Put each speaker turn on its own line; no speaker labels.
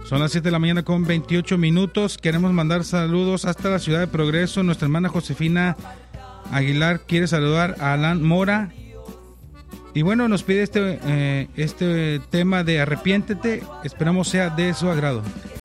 Son las 7 de la mañana con 28 minutos. Queremos mandar saludos hasta la ciudad de Progreso. Nuestra hermana Josefina Aguilar quiere saludar a Alan Mora. Y bueno, nos pide este tema de Arrepiéntete. Esperamos sea de su agrado.